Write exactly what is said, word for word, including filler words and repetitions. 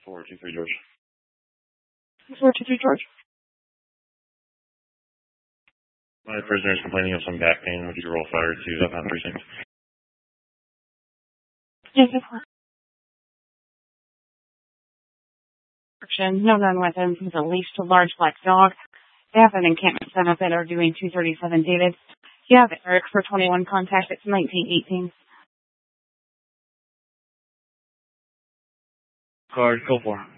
four two three George. four two three George. My prisoner is complaining of some back pain. Would you roll fire to that on precinct? Yes, of course. No known weapons with at least a large black dog. They have an encampment set up that are doing two thirty-seven David. You have Eric for twenty-one contact. It's nineteen eighteen. Card, go for it.